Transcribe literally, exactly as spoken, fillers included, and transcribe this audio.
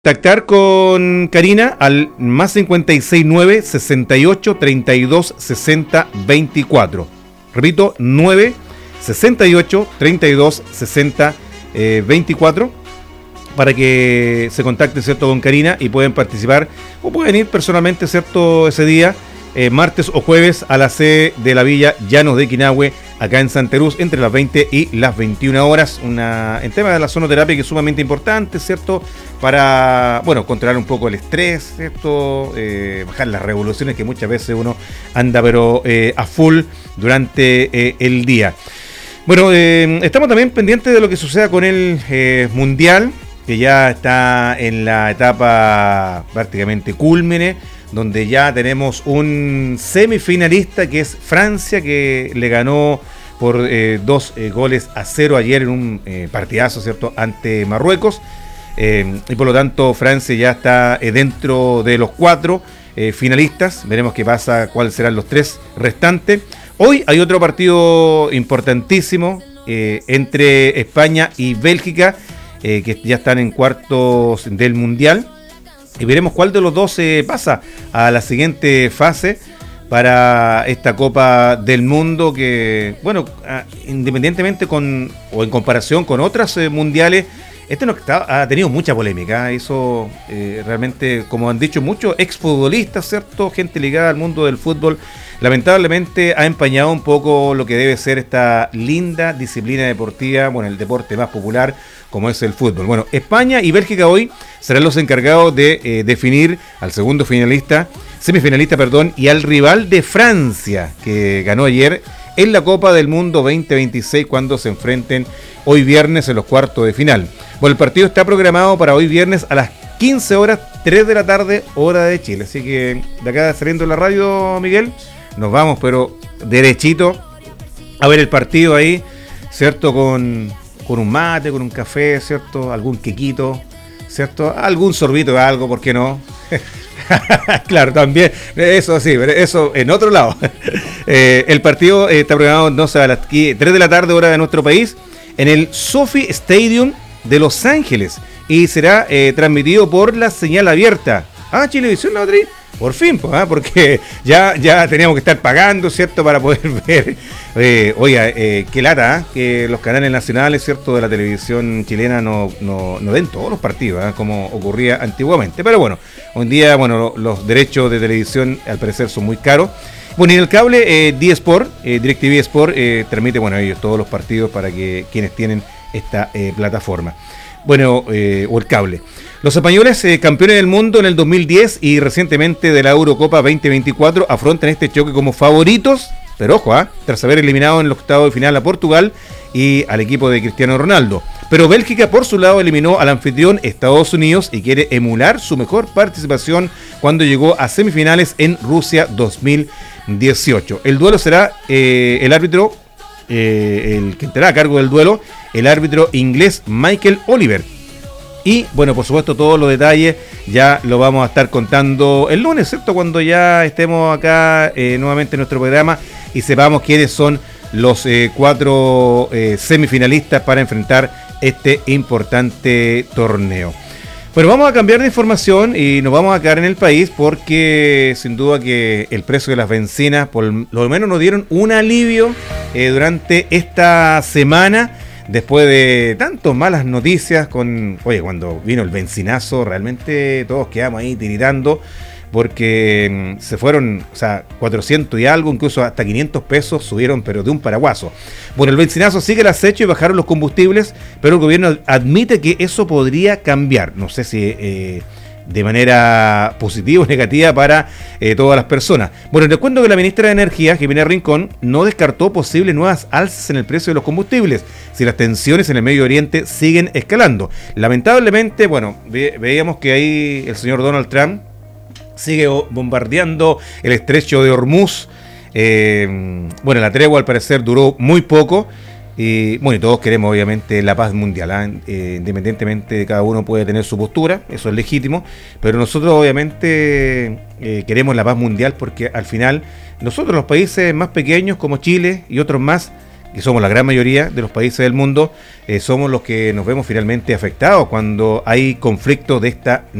Contactar con Karina al más cincuenta y seis nueve, sesenta y ocho, treinta y dos, sesenta, veinticuatro. Repito, nueve, sesenta y ocho, treinta y dos, sesenta, veinticuatro, para que se contacte, ¿cierto?, con Karina y pueden participar o pueden ir personalmente, ¿cierto?, ese día, eh, martes o jueves, a la sede de la Villa Llanos de Quinahue, acá en Santa Cruz, entre las veinte y las veintiuna horas. Una, en tema de la sonoterapia, que es sumamente importante, ¿cierto?, para, bueno, controlar un poco el estrés, ¿cierto?, eh, bajar las revoluciones que muchas veces uno anda pero eh, a full durante eh, el día. Bueno, eh, estamos también pendientes de lo que suceda con el eh, Mundial, que ya está en la etapa prácticamente cúlmine, donde ya tenemos un semifinalista que es Francia, que le ganó por eh, dos eh, goles a cero ayer en un eh, partidazo, ¿cierto?, ante Marruecos. Eh, y por lo tanto Francia ya está eh, dentro de los cuatro eh, finalistas. Veremos qué pasa, cuáles serán los tres restantes. Hoy hay otro partido importantísimo eh, entre España y Bélgica, eh, que ya están en cuartos del Mundial, y veremos cuál de los dos eh, pasa a la siguiente fase para esta Copa del Mundo, que, bueno, independientemente con o en comparación con otras eh, mundiales, este no está, ha tenido mucha polémica. Eso eh, realmente, como han dicho muchos exfutbolistas, ¿cierto?, gente ligada al mundo del fútbol, lamentablemente ha empañado un poco lo que debe ser esta linda disciplina deportiva, bueno, el deporte más popular como es el fútbol. Bueno, España y Bélgica hoy serán los encargados de eh, definir al segundo finalista, semifinalista, perdón, y al rival de Francia, que ganó ayer en la Copa del Mundo veinte veintiséis, cuando se enfrenten hoy viernes en los cuartos de final. Bueno, el partido está programado para hoy viernes a las quince horas, tres de la tarde, hora de Chile. Así que de acá saliendo la radio, Miguel, nos vamos, pero derechito a ver el partido ahí, ¿cierto?, con, con un mate, con un café, ¿cierto?, algún quequito, ¿cierto?, algún sorbito de algo, ¿por qué no? Claro, también, eso sí, eso en otro lado. eh, el partido eh, está programado, no sé, a las tres de la tarde, hora de nuestro país, en el SoFi Stadium de Los Ángeles, y será eh, transmitido por la señal abierta. Ah, Chilevisión la otra vez, por fin, pues, ¿eh? Porque ya, ya teníamos que estar pagando, ¿cierto?, para poder ver. Eh, oiga, eh, qué lata, ¿eh?, que los canales nacionales, ¿cierto?, de la televisión chilena no, no, no den todos los partidos, ¿eh?, como ocurría antiguamente. Pero bueno, hoy en día, bueno, los derechos de televisión al parecer son muy caros. Bueno, y en el cable, eh, D-Sport, eh, DirecTV Sport, eh, transmite, bueno, ellos todos los partidos para que quienes tienen esta eh, plataforma. Bueno, eh, o el cable. Los españoles, eh, campeones del mundo en el dos mil diez y recientemente de la Eurocopa veinte veinticuatro, afrontan este choque como favoritos, pero ojo, ¿eh?, tras haber eliminado en el octavo de final a Portugal y al equipo de Cristiano Ronaldo. Pero Bélgica, por su lado, eliminó al anfitrión Estados Unidos y quiere emular su mejor participación cuando llegó a semifinales en Rusia dos mil dieciocho. El duelo será eh, el árbitro, eh, el que estará a cargo del duelo, el árbitro inglés Michael Oliver. Y bueno, por supuesto, todos los detalles ya lo vamos a estar contando el lunes, ¿cierto?, cuando ya estemos acá eh, nuevamente en nuestro programa y sepamos quiénes son los eh, cuatro eh, semifinalistas para enfrentar este importante torneo. Bueno, vamos a cambiar de información y nos vamos a quedar en el país, porque sin duda que el precio de las bencinas, por lo menos nos dieron un alivio eh, durante esta semana, después de tantas malas noticias con, oye, cuando vino el bencinazo, realmente todos quedamos ahí tiritando, porque se fueron, o sea, cuatrocientos y algo, incluso hasta quinientos pesos subieron, pero de un paraguaso. Bueno, el bencinazo sigue el acecho y bajaron los combustibles, pero el gobierno admite que eso podría cambiar. No sé si eh, de manera positiva o negativa para eh, todas las personas. Bueno, les cuento que la ministra de Energía, Jimena Rincón, no descartó posibles nuevas alzas en el precio de los combustibles si las tensiones en el Medio Oriente siguen escalando. Lamentablemente, bueno, ve- veíamos que ahí el señor Donald Trump sigue bombardeando el estrecho de Hormuz. Eh, bueno, la tregua al parecer duró muy poco. Y bueno, y todos queremos obviamente la paz mundial, ¿eh? Eh, independientemente, cada uno puede tener su postura, eso es legítimo, pero nosotros obviamente eh, queremos la paz mundial, porque al final nosotros, los países más pequeños como Chile y otros más, y somos la gran mayoría de los países del mundo, eh, somos los que nos vemos finalmente afectados cuando hay conflictos de esta